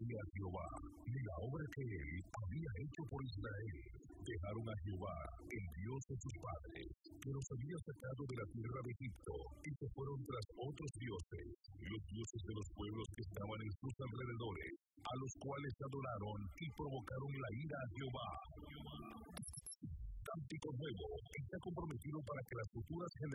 obedecía a Jehová, ni la obra que él había hecho por Israel. Dejaron a Jehová, el Dios de sus padres, que los había sacado de la tierra de Egipto, y se fueron tras otros dioses, los dioses de los pueblos que estaban en sus alrededores, a los cuales adoraron y provocaron la ira a Jehová. Cántico Nuevo está comprometido para que las futuras generaciones